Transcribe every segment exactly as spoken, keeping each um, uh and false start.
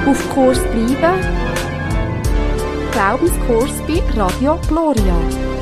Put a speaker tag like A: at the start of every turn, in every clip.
A: Auf Kurs bleiben. Glaubenskurs bei Radio Gloria.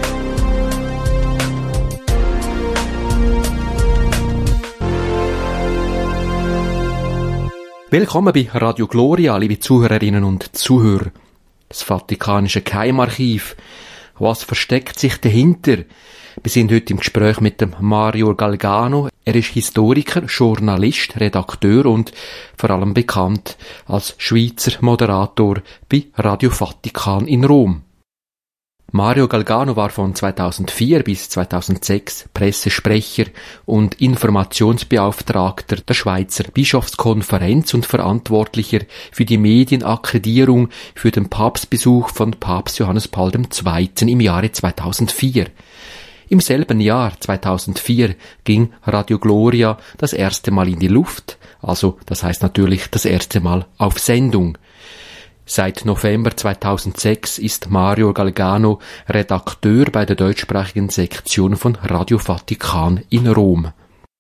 B: Willkommen bei Radio Gloria, liebe Zuhörerinnen und Zuhörer. Das Vatikanische Geheimarchiv. Was versteckt sich dahinter? Wir sind heute im Gespräch mit dem Mario Galgano. Er ist Historiker, Journalist, Redakteur und vor allem bekannt als Schweizer Moderator bei Radio Vatikan in Rom. Mario Galgano war von zweitausendvier bis zweitausendsechs Pressesprecher und Informationsbeauftragter der Schweizer Bischofskonferenz und Verantwortlicher für die Medienakkreditierung für den Papstbesuch von Papst Johannes Paul der Zweite im Jahre zweitausendvier. Im selben Jahr, zweitausendvier, ging Radio Gloria das erste Mal in die Luft, also das heißt natürlich das erste Mal auf Sendung. Seit November zweitausendsechs ist Mario Galgano Redakteur bei der deutschsprachigen Sektion von Radio Vatikan in Rom.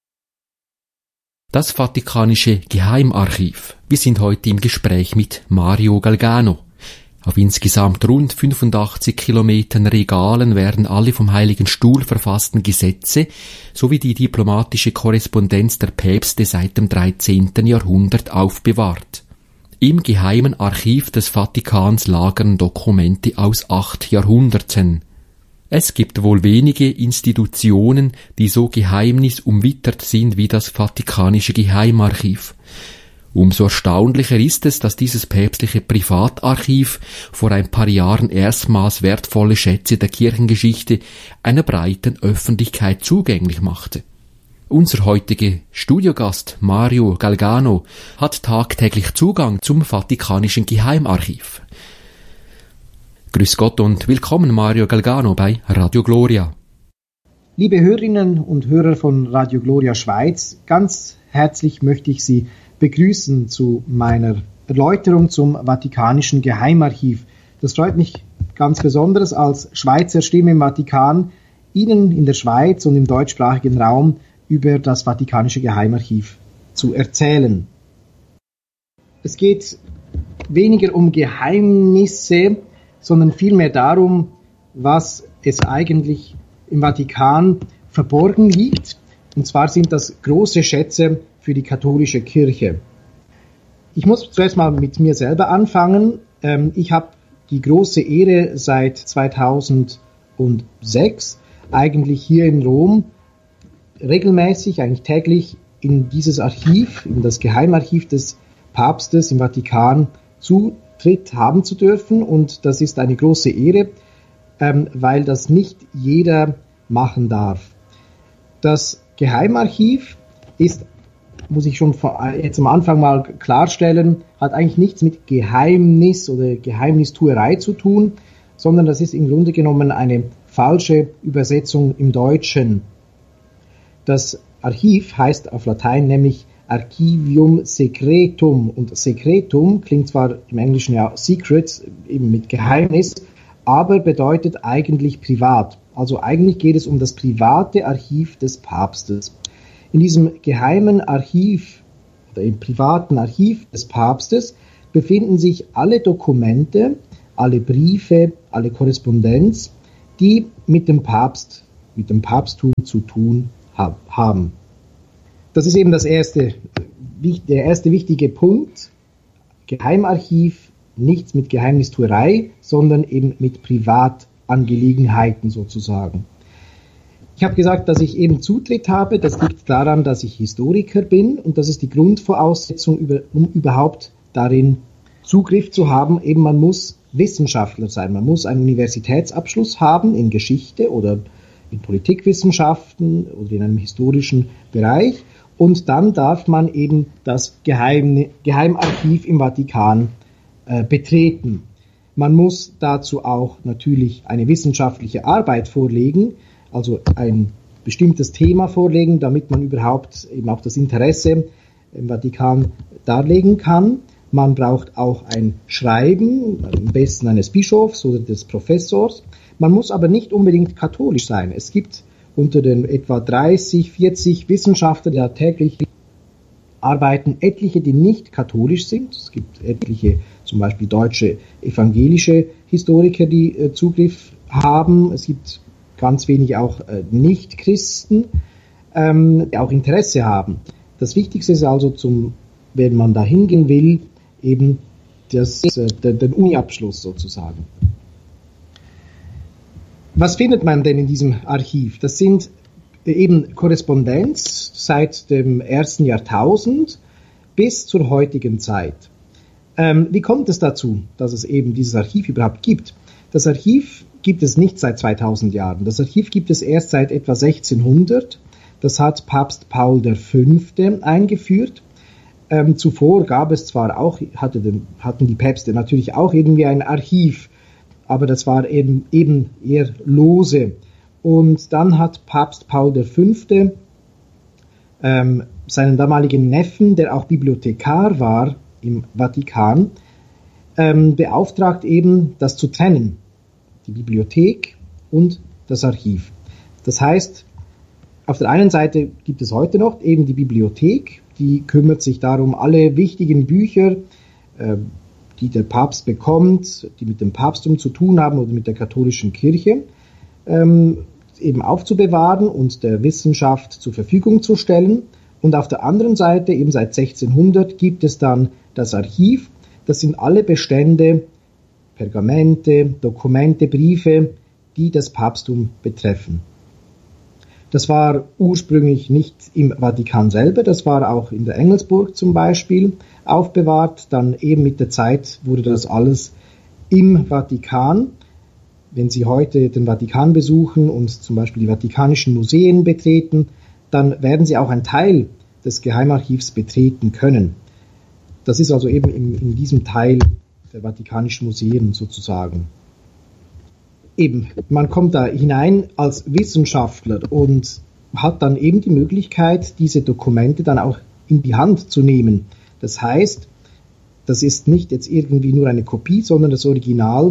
B: Das Vatikanische Geheimarchiv. Wir sind heute im Gespräch mit Mario Galgano. Auf insgesamt rund fünfundachtzig Kilometern Regalen werden alle vom Heiligen Stuhl verfassten Gesetze sowie die diplomatische Korrespondenz der Päpste seit dem dreizehnten Jahrhundert aufbewahrt. Im geheimen Archiv des Vatikans lagern Dokumente aus acht Jahrhunderten. Es gibt wohl wenige Institutionen, die so geheimnisumwittert sind wie das Vatikanische Geheimarchiv. Umso erstaunlicher ist es, dass dieses päpstliche Privatarchiv vor ein paar Jahren erstmals wertvolle Schätze der Kirchengeschichte einer breiten Öffentlichkeit zugänglich machte. Unser heutiger Studiogast Mario Galgano hat tagtäglich Zugang zum Vatikanischen Geheimarchiv. Grüß Gott und willkommen Mario Galgano bei Radio Gloria.
C: Liebe Hörerinnen und Hörer von Radio Gloria Schweiz, ganz herzlich möchte ich Sie begrüßen zu meiner Erläuterung zum Vatikanischen Geheimarchiv. Das freut mich ganz besonders als Schweizer Stimme im Vatikan, Ihnen in der Schweiz und im deutschsprachigen Raum über das Vatikanische Geheimarchiv zu erzählen. Es geht weniger um Geheimnisse, sondern vielmehr darum, was es eigentlich im Vatikan verborgen liegt. Und zwar sind das große Schätze für die katholische Kirche. Ich muss zuerst mal mit mir selber anfangen. Ich habe die große Ehre seit zweitausendsechs eigentlich hier in Rom regelmäßig, eigentlich täglich in dieses Archiv, in das Geheimarchiv des Papstes im Vatikan Zutritt haben zu dürfen. Und das ist eine große Ehre, ähm, weil das nicht jeder machen darf. Das Geheimarchiv ist, muss ich schon jetzt am Anfang mal klarstellen, hat eigentlich nichts mit Geheimnis oder Geheimnistuerei zu tun, sondern das ist im Grunde genommen eine falsche Übersetzung im Deutschen. Das Archiv heißt auf Latein nämlich Archivium Secretum und Secretum klingt zwar im Englischen ja Secret, eben mit Geheimnis, aber bedeutet eigentlich privat. Also eigentlich geht es um das private Archiv des Papstes. In diesem geheimen Archiv oder im privaten Archiv des Papstes befinden sich alle Dokumente, alle Briefe, alle Korrespondenz, die mit dem Papst, mit dem Papsttum zu tun haben. Das ist eben das erste, der erste wichtige Punkt. Geheimarchiv, nichts mit Geheimnistuerei, sondern eben mit Privatangelegenheiten sozusagen. Ich habe gesagt, dass ich eben Zutritt habe. Das liegt daran, dass ich Historiker bin und das ist die Grundvoraussetzung, um überhaupt darin Zugriff zu haben. Eben man muss Wissenschaftler sein. Man muss einen Universitätsabschluss haben in Geschichte oder in Politikwissenschaften oder in einem historischen Bereich und dann darf man eben das Geheim, Geheimarchiv im Vatikan äh, betreten. Man muss dazu auch natürlich eine wissenschaftliche Arbeit vorlegen, also ein bestimmtes Thema vorlegen, damit man überhaupt eben auch das Interesse im Vatikan darlegen kann. Man braucht auch ein Schreiben, am besten eines Bischofs oder des Professors. Man muss aber nicht unbedingt katholisch sein. Es gibt unter den etwa dreißig, vierzig Wissenschaftlern, die täglich arbeiten etliche, die nicht katholisch sind. Es gibt etliche, zum Beispiel deutsche evangelische Historiker, die äh, Zugriff haben. Es gibt ganz wenig auch äh, Nicht-Christen, ähm, die auch Interesse haben. Das Wichtigste ist also, zum, wenn man da hingehen will, eben das, äh, den, den Uni-Abschluss sozusagen. Was findet man denn in diesem Archiv? Das sind eben Korrespondenz seit dem ersten Jahrtausend bis zur heutigen Zeit. Ähm, wie kommt es dazu, dass es eben dieses Archiv überhaupt gibt? Das Archiv gibt es nicht seit zweitausend Jahren. Das Archiv gibt es erst seit etwa sechzehnhundert. Das hat Papst Paul der Fünfte eingeführt. Ähm, zuvor gab es zwar auch, hatte den, hatten die Päpste natürlich auch irgendwie ein Archiv, aber das war eben, eben eher lose. Und dann hat Papst Paul der Fünfte ähm, seinen damaligen Neffen, der auch Bibliothekar war im Vatikan, ähm, beauftragt eben, das zu trennen. Die Bibliothek und das Archiv. Das heißt, auf der einen Seite gibt es heute noch eben die Bibliothek, die kümmert sich darum, alle wichtigen Bücher, äh, die der Papst bekommt, die mit dem Papsttum zu tun haben oder mit der katholischen Kirche, ähm, eben aufzubewahren und der Wissenschaft zur Verfügung zu stellen. Und auf der anderen Seite, eben seit sechzehnhundert, gibt es dann das Archiv. Das sind alle Bestände, Pergamente, Dokumente, Briefe, die das Papsttum betreffen. Das war ursprünglich nicht im Vatikan selber, das war auch in der Engelsburg zum Beispiel aufbewahrt. Dann eben mit der Zeit wurde das alles im Vatikan. Wenn Sie heute den Vatikan besuchen und zum Beispiel die Vatikanischen Museen betreten, dann werden Sie auch einen Teil des Geheimarchivs betreten können. Das ist also eben in, in diesem Teil der Vatikanischen Museen sozusagen. Eben, man kommt da hinein als Wissenschaftler und hat dann eben die Möglichkeit, diese Dokumente dann auch in die Hand zu nehmen. Das heißt, das ist nicht jetzt irgendwie nur eine Kopie, sondern das Original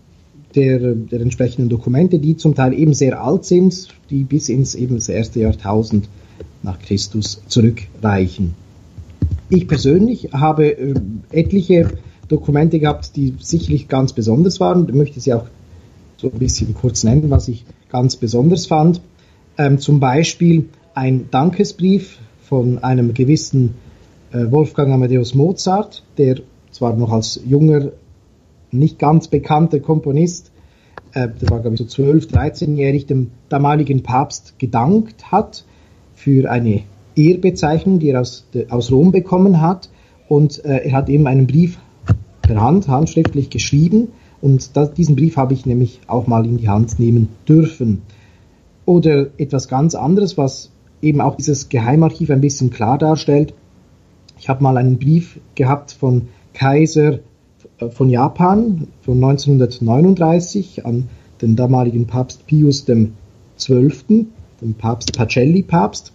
C: der, der entsprechenden Dokumente, die zum Teil eben sehr alt sind, die bis ins eben das erste Jahrtausend nach Christus zurückreichen. Ich persönlich habe äh, etliche Dokumente gehabt, die sicherlich ganz besonders waren. Ich möchte sie auch so ein bisschen kurz nennen, was ich ganz besonders fand. Ähm, zum Beispiel ein Dankesbrief von einem gewissen äh, Wolfgang Amadeus Mozart, der zwar noch als junger, nicht ganz bekannter Komponist, äh, der war glaube ich so zwölf-, dreizehnjährig, dem damaligen Papst gedankt hat für eine Ehrbezeichnung, die er aus, de, aus Rom bekommen hat. Und äh, er hat eben einen Brief per Hand, handschriftlich geschrieben. Und das, diesen Brief habe ich nämlich auch mal in die Hand nehmen dürfen. Oder etwas ganz anderes, was eben auch dieses Geheimarchiv ein bisschen klar darstellt. Ich habe mal einen Brief gehabt von Kaiser von Japan von neunzehnhundertneununddreißig an den damaligen Papst Pius der Zwölfte, den Papst Pacelli-Papst.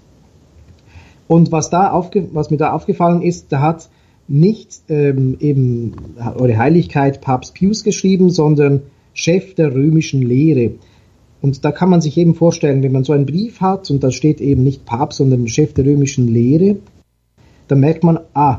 C: Und was, da aufge, was mir da aufgefallen ist, da hat nicht ähm, eben Eure Heiligkeit Papst Pius geschrieben, sondern Chef der römischen Lehre. Und da kann man sich eben vorstellen, wenn man so einen Brief hat und da steht eben nicht Papst, sondern Chef der römischen Lehre, dann merkt man, ah,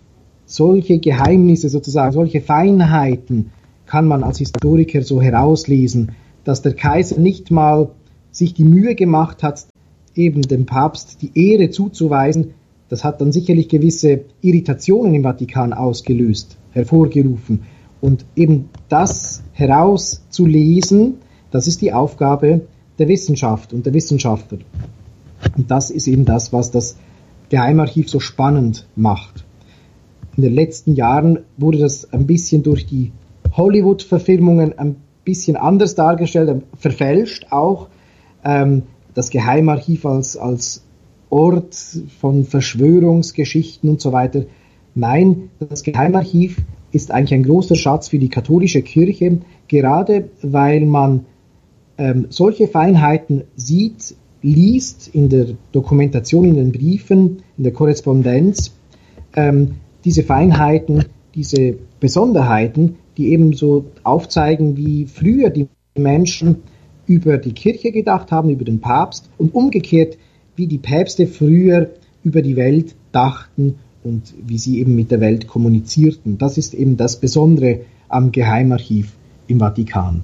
C: solche Geheimnisse sozusagen, solche Feinheiten kann man als Historiker so herauslesen, dass der Kaiser nicht mal sich die Mühe gemacht hat, eben dem Papst die Ehre zuzuweisen. Das hat dann sicherlich gewisse Irritationen im Vatikan ausgelöst, hervorgerufen. Und eben das herauszulesen, das ist die Aufgabe der Wissenschaft und der Wissenschaftler. Und das ist eben das, was das Geheimarchiv so spannend macht. In den letzten Jahren wurde das ein bisschen durch die Hollywood-Verfilmungen ein bisschen anders dargestellt, verfälscht auch. Ähm, das Geheimarchiv als, als Ort von Verschwörungsgeschichten und so weiter. Nein, das Geheimarchiv ist eigentlich ein großer Schatz für die katholische Kirche, gerade weil man ähm, solche Feinheiten sieht, liest in der Dokumentation, in den Briefen, in der Korrespondenz, ähm, diese Feinheiten, diese Besonderheiten, die eben so aufzeigen, wie früher die Menschen über die Kirche gedacht haben, über den Papst und umgekehrt, wie die Päpste früher über die Welt dachten und wie sie eben mit der Welt kommunizierten. Das ist eben das Besondere am Geheimarchiv im Vatikan.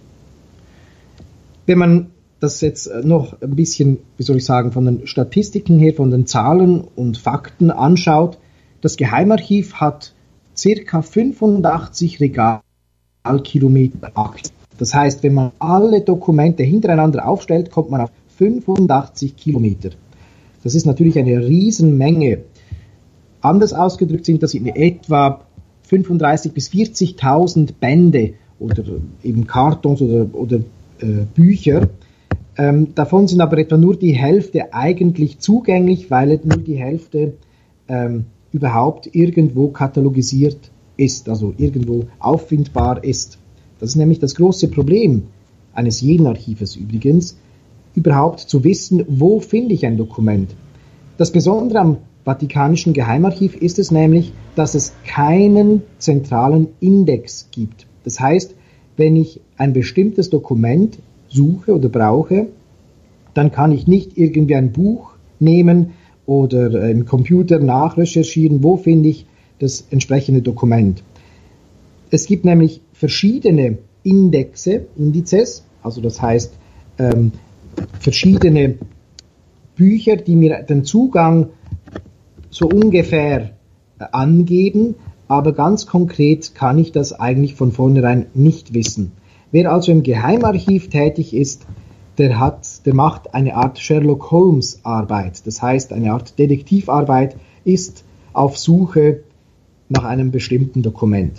C: Wenn man das jetzt noch ein bisschen, wie soll ich sagen, von den Statistiken her, von den Zahlen und Fakten anschaut, das Geheimarchiv hat circa fünfundachtzig Regalkilometer Akten. Das heißt, wenn man alle Dokumente hintereinander aufstellt, kommt man auf fünfundachtzig Kilometer. Das ist natürlich eine Riesenmenge. Anders ausgedrückt sind das in etwa fünfunddreißigtausend bis vierzigtausend Bände oder eben Kartons oder, oder äh, Bücher. Ähm, davon sind aber etwa nur die Hälfte eigentlich zugänglich, weil nur die Hälfte ähm, überhaupt irgendwo katalogisiert ist, also irgendwo auffindbar ist. Das ist nämlich das große Problem eines jeden Archives übrigens, überhaupt zu wissen, wo finde ich ein Dokument. Das Besondere am Vatikanischen Geheimarchiv ist es nämlich, dass es keinen zentralen Index gibt. Das heißt, wenn ich ein bestimmtes Dokument suche oder brauche, dann kann ich nicht irgendwie ein Buch nehmen oder im Computer nachrecherchieren, wo finde ich das entsprechende Dokument. Es gibt nämlich verschiedene Indexe, Indizes, also das heißt ähm, verschiedene Bücher, die mir den Zugang so ungefähr äh, angeben, aber ganz konkret kann ich das eigentlich von vornherein nicht wissen. Wer also im Geheimarchiv tätig ist, der hat, der macht eine Art Sherlock Holmes Arbeit, das heißt eine Art Detektivarbeit, ist auf Suche nach einem bestimmten Dokument.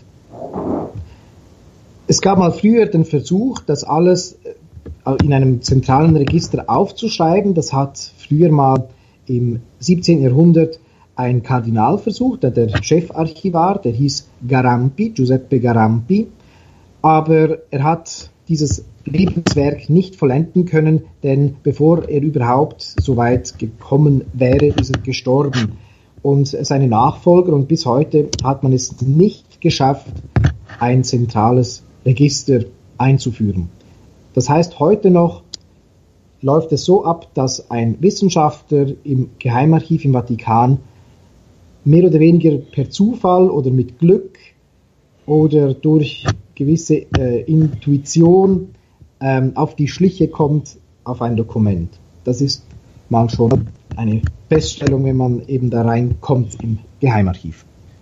C: Es gab mal früher den Versuch, das alles in einem zentralen Register aufzuschreiben. Das hat früher mal im siebzehnten Jahrhundert ein Kardinal versucht, der Chefarchivar, der hieß Garampi, Giuseppe Garampi. Aber er hat dieses Lebenswerk nicht vollenden können, denn bevor er überhaupt so weit gekommen wäre, ist er gestorben. Und seine Nachfolger, und bis heute hat man es nicht geschafft, ein zentrales Register einzuführen. Das heißt, heute noch läuft es so ab, dass ein Wissenschaftler im Geheimarchiv im Vatikan mehr oder weniger per Zufall oder mit Glück oder durch gewisse äh, Intuition ähm, auf die Schliche kommt auf ein Dokument. Das ist mal schon eine Feststellung, wenn man eben da reinkommt im Geheimarchiv.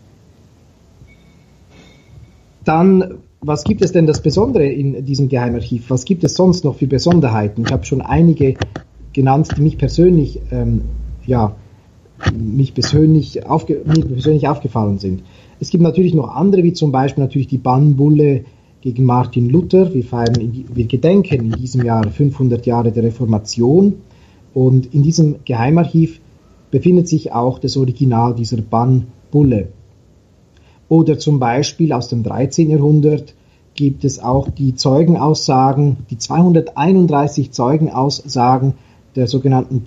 C: Dann, was gibt es denn das Besondere in diesem Geheimarchiv? Was gibt es sonst noch für Besonderheiten? Ich habe schon einige genannt, die mich persönlich, ähm, ja, mich persönlich, aufge- mir persönlich aufgefallen sind. Es gibt natürlich noch andere, wie zum Beispiel natürlich die Bannbulle gegen Martin Luther. Wir feiern, in die, wir gedenken in diesem Jahr fünfhundert Jahre der Reformation. Und in diesem Geheimarchiv befindet sich auch das Original dieser Bannbulle. Oder zum Beispiel aus dem dreizehnten Jahrhundert gibt es auch die Zeugenaussagen, die zweihunderteinunddreißig Zeugenaussagen der sogenannten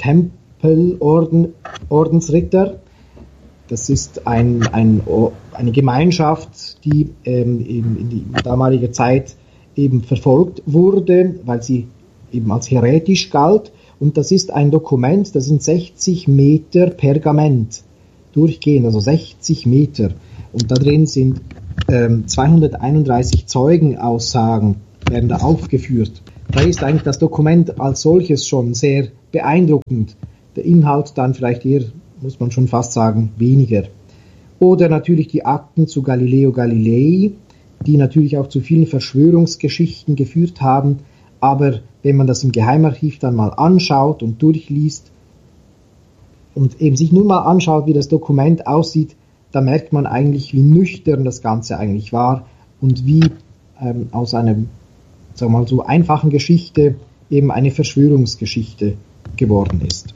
C: Tempelordensritter. Das ist ein, ein, eine Gemeinschaft, die ähm, in, in die damalige Zeit eben verfolgt wurde, weil sie eben als heretisch galt. Und das ist ein Dokument, das sind sechzig Meter Pergament durchgehend, also sechzig Meter. Und da drin sind ähm, zweihunderteinunddreißig Zeugenaussagen, werden da aufgeführt. Da ist eigentlich das Dokument als solches schon sehr beeindruckend. Der Inhalt dann vielleicht eher, muss man schon fast sagen, weniger. Oder natürlich die Akten zu Galileo Galilei, die natürlich auch zu vielen Verschwörungsgeschichten geführt haben. Aber wenn man das im Geheimarchiv dann mal anschaut und durchliest und eben sich nur mal anschaut, wie das Dokument aussieht, da merkt man eigentlich, wie nüchtern das Ganze eigentlich war und wie ähm, aus einer, sagen wir mal so, einfachen Geschichte eben eine Verschwörungsgeschichte geworden ist.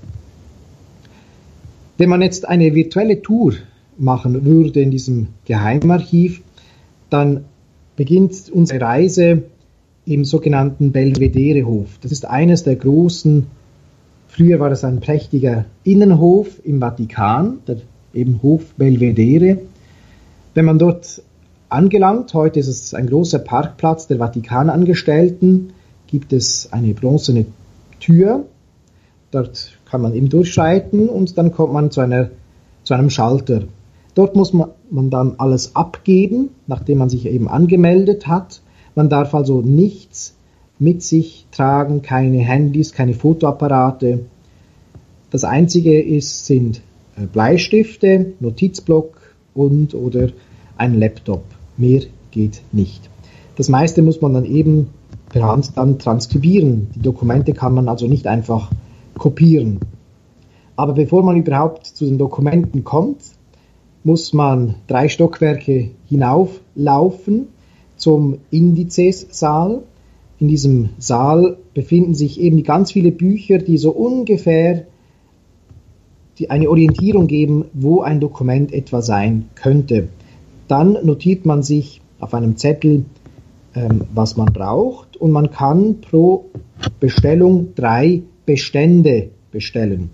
C: Wenn man jetzt eine virtuelle Tour machen würde in diesem Geheimarchiv, dann beginnt unsere Reise im sogenannten Belvedere-Hof. Das ist eines der großen, früher war das ein prächtiger Innenhof im Vatikan, der eben Hof Belvedere. Wenn man dort angelangt, heute ist es ein großer Parkplatz der Vatikanangestellten, gibt es eine bronzene Tür, dort kann man eben durchschreiten und dann kommt man zu einer, zu zu einem Schalter. Dort muss man, man dann alles abgeben, nachdem man sich eben angemeldet hat. Man darf also nichts mit sich tragen, keine Handys, keine Fotoapparate. Das Einzige ist, sind Bleistifte, Notizblock und oder ein Laptop. Mehr geht nicht. Das meiste muss man dann eben per Hand dann transkribieren. Die Dokumente kann man also nicht einfach kopieren. Aber bevor man überhaupt zu den Dokumenten kommt, muss man drei Stockwerke hinauflaufen zum Indizes-Saal. In diesem Saal befinden sich eben ganz viele Bücher, die so ungefähr die eine Orientierung geben, wo ein Dokument etwa sein könnte. Dann notiert man sich auf einem Zettel, ähm, was man braucht, und man kann pro Bestellung drei Bestände bestellen.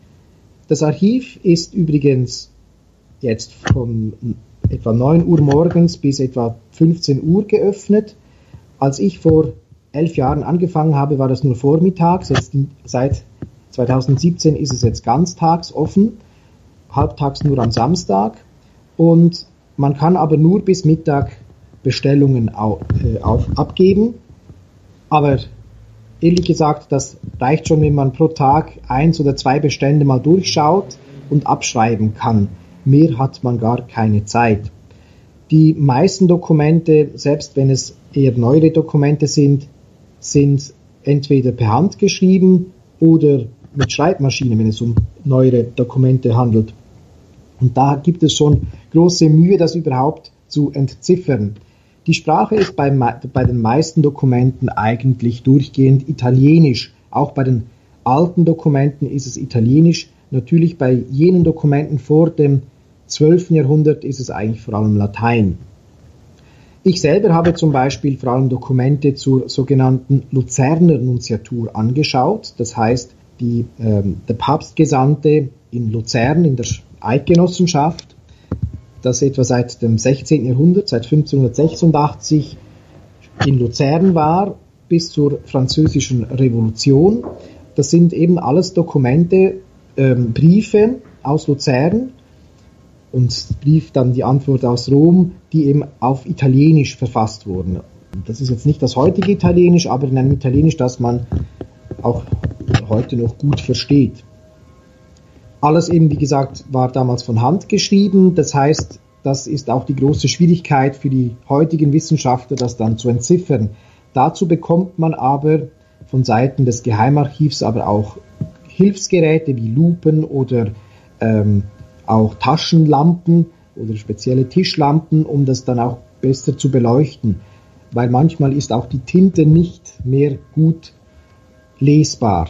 C: Das Archiv ist übrigens jetzt von etwa neun Uhr morgens bis etwa fünfzehn Uhr geöffnet. Als ich vor elf Jahren angefangen habe, war das nur vormittags. Jetzt, seit zweitausendsiebzehn ist es jetzt ganztags offen, halbtags nur am Samstag. Und man kann aber nur bis Mittag Bestellungen auf, äh, auf, abgeben. Aber ehrlich gesagt, das reicht schon, wenn man pro Tag eins oder zwei Bestände mal durchschaut und abschreiben kann. Mehr hat man gar keine Zeit. Die meisten Dokumente, selbst wenn es eher neuere Dokumente sind, sind entweder per Hand geschrieben oder mit Schreibmaschine, wenn es um neuere Dokumente handelt. Und da gibt es schon große Mühe, das überhaupt zu entziffern. Die Sprache ist bei, bei den meisten Dokumenten eigentlich durchgehend Italienisch. Auch bei den alten Dokumenten ist es Italienisch. Natürlich bei jenen Dokumenten vor dem zwölften Jahrhundert ist es eigentlich vor allem Latein. Ich selber habe zum Beispiel vor allem Dokumente zur sogenannten Luzerner Nunziatur angeschaut. Das heißt, die, ähm, der Papstgesandte in Luzern, in der Eidgenossenschaft, das etwa seit dem sechzehnten Jahrhundert, seit fünfzehnhundertsechsundachtzig in Luzern war, bis zur Französischen Revolution. Das sind eben alles Dokumente, ähm, Briefe aus Luzern und Brief dann die Antwort aus Rom, die eben auf Italienisch verfasst wurden. Das ist jetzt nicht das heutige Italienisch, aber in einem Italienisch, das man auch heute noch gut versteht. Alles eben, wie gesagt, war damals von Hand geschrieben. Das heißt, das ist auch die große Schwierigkeit für die heutigen Wissenschaftler, das dann zu entziffern. Dazu bekommt man aber von Seiten des Geheimarchivs aber auch Hilfsgeräte wie Lupen oder ähm, auch Taschenlampen oder spezielle Tischlampen, um das dann auch besser zu beleuchten. Weil manchmal ist auch die Tinte nicht mehr gut lesbar.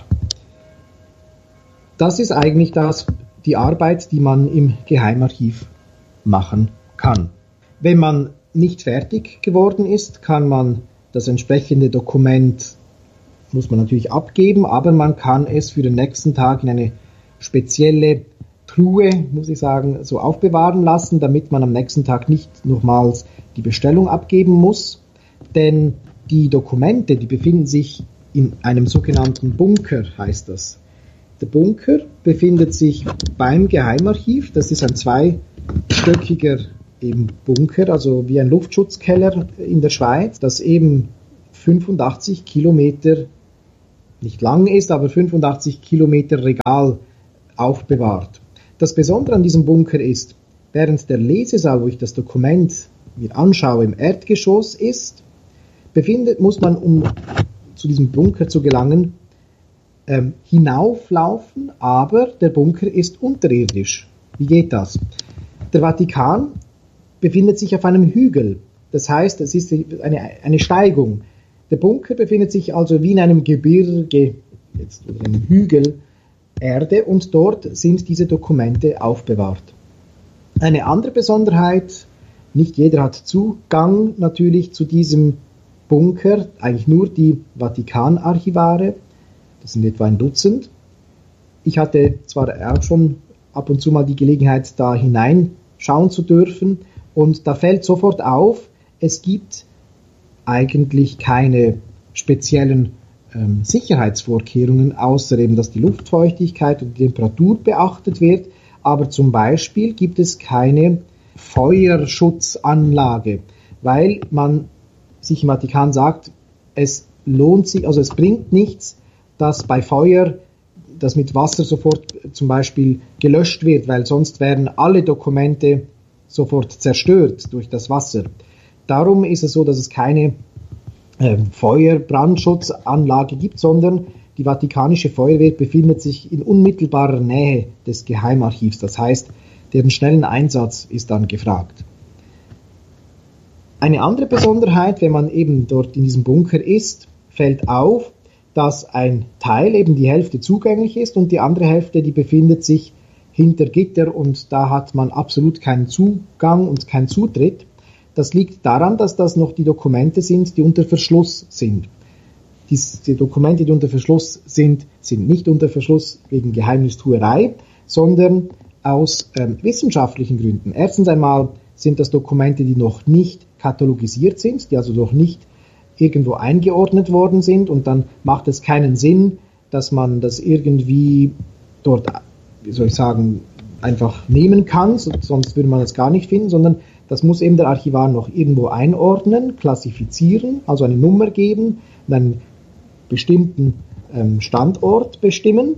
C: Das ist eigentlich das, die Arbeit, die man im Geheimarchiv machen kann. Wenn man nicht fertig geworden ist, kann man das entsprechende Dokument, muss man natürlich abgeben, aber man kann es für den nächsten Tag in eine spezielle Truhe, muss ich sagen, so aufbewahren lassen, damit man am nächsten Tag nicht nochmals die Bestellung abgeben muss. Denn die Dokumente, die befinden sich in einem sogenannten Bunker, heißt das. Der Bunker befindet sich beim Geheimarchiv. Das ist ein zweistöckiger eben Bunker, also wie ein Luftschutzkeller in der Schweiz, das eben fünfundachtzig Kilometer, nicht lang ist, aber fünfundachtzig Kilometer Regal aufbewahrt. Das Besondere an diesem Bunker ist, während der Lesesaal, wo ich das Dokument mir anschaue, im Erdgeschoss ist, befindet, muss man, um zu diesem Bunker zu gelangen, ähm, hinauflaufen, aber der Bunker ist unterirdisch. Wie geht das? Der Vatikan befindet sich auf einem Hügel. Das heißt, es ist eine, eine Steigung. Der Bunker befindet sich also wie in einem Gebirge, jetzt, oder einem Hügel Erde, und dort sind diese Dokumente aufbewahrt. Eine andere Besonderheit, nicht jeder hat Zugang natürlich zu diesem Bunker, eigentlich nur die Vatikanarchivare, das sind etwa ein Dutzend. Ich hatte zwar auch schon ab und zu mal die Gelegenheit, da hineinschauen zu dürfen, und da fällt sofort auf, es gibt eigentlich keine speziellen ähm, Sicherheitsvorkehrungen, außer eben, dass die Luftfeuchtigkeit und die Temperatur beachtet wird, aber zum Beispiel gibt es keine Feuerschutzanlage, weil man sich im Vatikan sagt, es lohnt sich, also es bringt nichts, dass bei Feuer das mit Wasser sofort zum Beispiel gelöscht wird, weil sonst werden alle Dokumente sofort zerstört durch das Wasser. Darum ist es so, dass es keine äh, Feuerbrandschutzanlage gibt, sondern die Vatikanische Feuerwehr befindet sich in unmittelbarer Nähe des Geheimarchivs. Das heißt, deren schnellen Einsatz ist dann gefragt. Eine andere Besonderheit, wenn man eben dort in diesem Bunker ist, fällt auf, dass ein Teil, eben die Hälfte zugänglich ist und die andere Hälfte, die befindet sich hinter Gitter und da hat man absolut keinen Zugang und keinen Zutritt. Das liegt daran, dass das noch die Dokumente sind, die unter Verschluss sind. Die Dokumente, die unter Verschluss sind, sind nicht unter Verschluss wegen Geheimnistuerei, sondern aus ähm, wissenschaftlichen Gründen. Erstens einmal sind das Dokumente, die noch nicht katalogisiert sind, die also noch nicht irgendwo eingeordnet worden sind und dann macht es keinen Sinn, dass man das irgendwie dort, wie soll ich sagen, einfach nehmen kann, sonst würde man es gar nicht finden, sondern das muss eben der Archivar noch irgendwo einordnen, klassifizieren, also eine Nummer geben und einen bestimmten ähm, Standort bestimmen.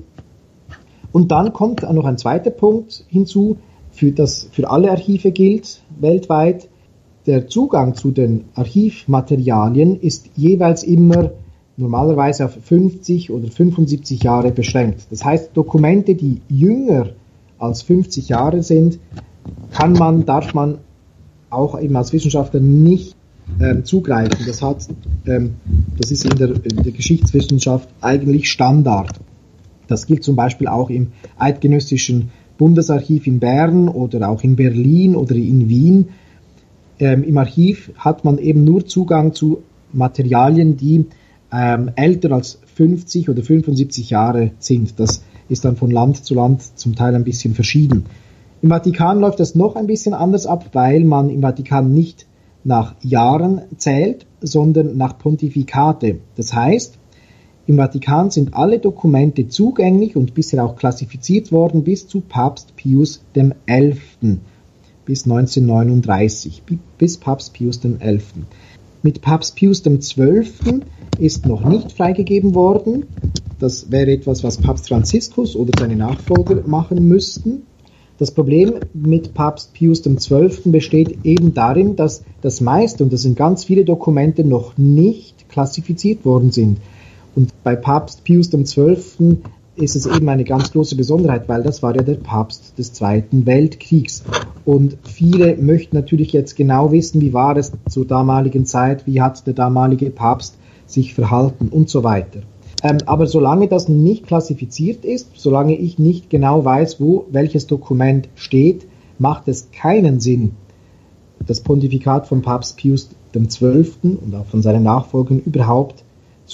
C: Und dann kommt noch ein zweiter Punkt hinzu, für das für alle Archive gilt weltweit, der Zugang zu den Archivmaterialien ist jeweils immer normalerweise auf fünfzig oder fünfundsiebzig Jahre beschränkt. Das heißt, Dokumente, die jünger als fünfzig Jahre sind, kann man, darf man auch eben als Wissenschaftler nicht ähm, zugreifen. Das hat, ähm, das ist in der, in der Geschichtswissenschaft eigentlich Standard. Das gilt zum Beispiel auch im Eidgenössischen Bundesarchiv in Bern oder auch in Berlin oder in Wien. Ähm, Im Archiv hat man eben nur Zugang zu Materialien, die ähm, älter als fünfzig oder fünfundsiebzig Jahre sind. Das ist dann von Land zu Land zum Teil ein bisschen verschieden. Im Vatikan läuft das noch ein bisschen anders ab, weil man im Vatikan nicht nach Jahren zählt, sondern nach Pontifikate. Das heißt, im Vatikan sind alle Dokumente zugänglich und bisher auch klassifiziert worden bis zu Papst Pius der Elfte bis neunzehnhundertneununddreißig, bis Papst Pius der Elfte Mit Papst Pius der Zwölfte ist noch nicht freigegeben worden. Das wäre etwas, was Papst Franziskus oder seine Nachfolger machen müssten. Das Problem mit Papst Pius der Zwölfte besteht eben darin, dass das meiste, und das sind ganz viele Dokumente, noch nicht klassifiziert worden sind. Und bei Papst Pius der Zwölfte ist es eben eine ganz große Besonderheit, weil das war ja der Papst des Zweiten Weltkriegs. Und viele möchten natürlich jetzt genau wissen, wie war es zur damaligen Zeit, wie hat der damalige Papst sich verhalten und so weiter. Ähm, aber solange das nicht klassifiziert ist, solange ich nicht genau weiß, wo welches Dokument steht, macht es keinen Sinn, das Pontifikat von Papst Pius der Zwölfte und auch von seinen Nachfolgern überhaupt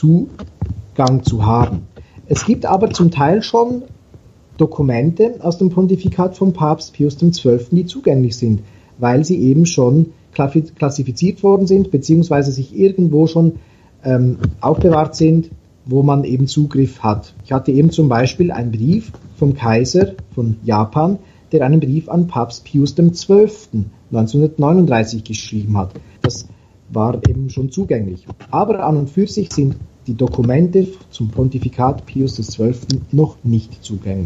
C: Zugang zu haben. Es gibt aber zum Teil schon Dokumente aus dem Pontifikat von Papst Pius der Zwölfte, die zugänglich sind, weil sie eben schon klassifiziert worden sind, beziehungsweise sich irgendwo schon ähm, aufbewahrt sind, wo man eben Zugriff hat. Ich hatte eben zum Beispiel einen Brief vom Kaiser von Japan, der einen Brief an Papst Pius der Zwölfte neunzehnhundertneununddreißig geschrieben hat. Das war eben schon zugänglich. Aber an und für sich sind die Dokumente zum Pontifikat Pius des Zwölften noch nicht zugänglich.